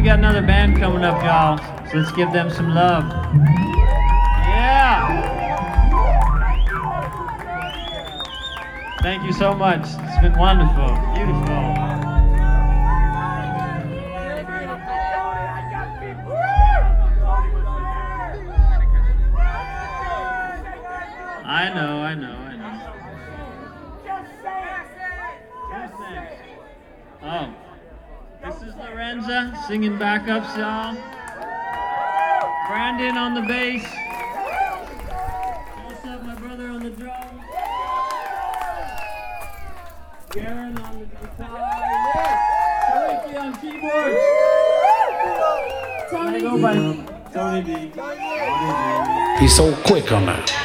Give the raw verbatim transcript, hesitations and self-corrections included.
got another band coming up, y'all. So let's give them some love. Yeah! Thank you so much. It's been wonderful. Beautiful. I know, I know, I know. Oh, this is Lorenza singing backups, y'all. Brandon on the bass. What's up, my brother on the drums. Garen on the guitar. Yes! Tariki on keyboards. Tony go by Tony D. Tony D. He's so quick on that.